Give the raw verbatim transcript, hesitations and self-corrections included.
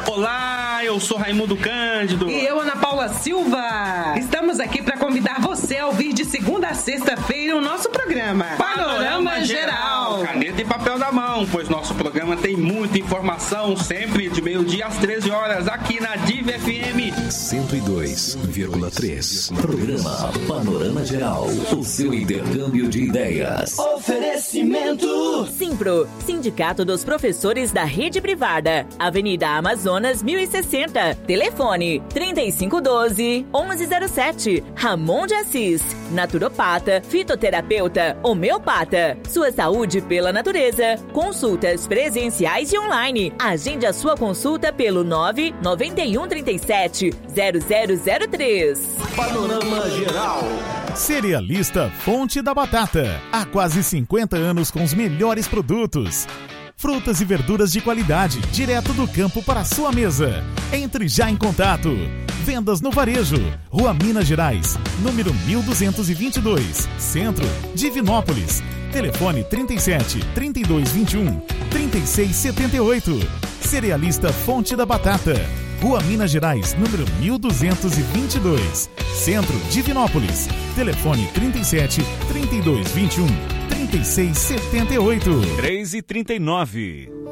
Olá, eu sou Raimundo Cândido. E eu, Ana Paula Silva. Estamos aqui para convidar você a ouvir de segunda a sexta-feira o nosso programa Panorama, Panorama Geral. Caneta e papel na mão, pois nosso programa tem muita informação, sempre de meio-dia às treze horas, aqui na Diva F M cento e dois vírgula três. Programa Panorama Geral, o seu intercâmbio de ideias. Oferecimento Simpro, Sindicato dos Professores da Rede Privada, Avenida Amazonas mil e sessenta. Telefone trinta e cinco doze, onze zero sete. Ramon de Assis, naturopata, fitoterapeuta, homeopata. Sua saúde pela natureza. Consultas presenciais e online. Agende a sua consulta pelo nove nove um três sete zero zero zero três. Panorama Geral. Cerealista Fonte da Batata. Há quase cinquenta anos com os melhores produtos. Frutas e verduras de qualidade, direto do campo para a sua mesa. Entre já em contato. Vendas no Varejo, Rua Minas Gerais, número mil duzentos e vinte e dois, Centro, Divinópolis. Telefone trinta e sete, trinta e dois, vinte e um, trinta e seis, setenta e oito. Cerealista Fonte da Batata. Rua Minas Gerais, número mil duzentos e vinte e dois, Centro, Divinópolis. Telefone trinta e sete, trinta e dois, vinte e um, trinta e seis, setenta e oito. três e trinta e nove.